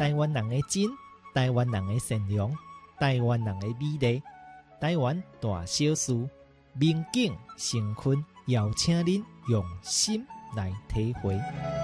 台湾人的真，台湾人的善良，台湾人的美丽，台湾大小事，民警成群，邀请您用心来体会。